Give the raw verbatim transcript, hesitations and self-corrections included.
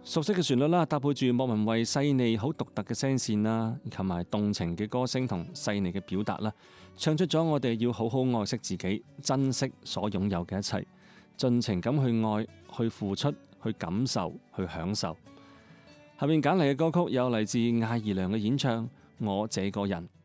熟悉嘅旋律啦，搭配住莫文蔚細膩好獨特嘅聲線啦，以及埋動情嘅歌聲同細膩嘅表達啦，唱出咗我哋要好好愛惜自己，珍惜所擁有嘅一切，盡情咁去愛，去付出，去感受，去享受。下面揀嚟嘅歌曲有嚟自艾怡良嘅演唱《我這個人》。